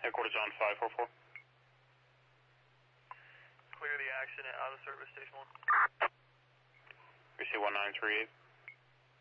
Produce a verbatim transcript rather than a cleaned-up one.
Headquarters on five four four. Clear the accident out of service, station one. We see one nine three eight.